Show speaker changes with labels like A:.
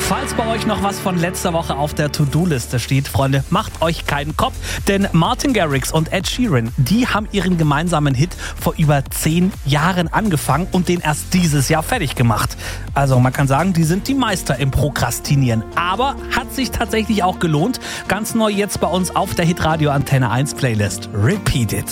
A: Falls bei euch noch was von letzter Woche auf der To-Do-Liste steht, Freunde, macht euch keinen Kopf, denn Martin Garrix und Ed Sheeran, die haben ihren gemeinsamen Hit vor über 10 Jahren angefangen und den erst dieses Jahr fertig gemacht. Also man kann sagen, die sind die Meister im Prokrastinieren. Aber hat sich tatsächlich auch gelohnt. Ganz neu jetzt bei uns auf der Hitradio Antenne 1 Playlist. Repeat It.